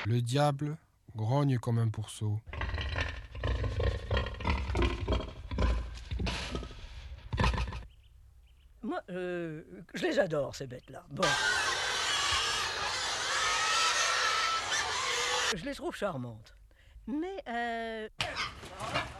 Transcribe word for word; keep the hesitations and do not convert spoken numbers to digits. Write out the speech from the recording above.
Le diable grogne comme un pourceau. Moi, euh, je les adore, ces bêtes-là. Bon. Je les trouve charmantes. Mais, euh...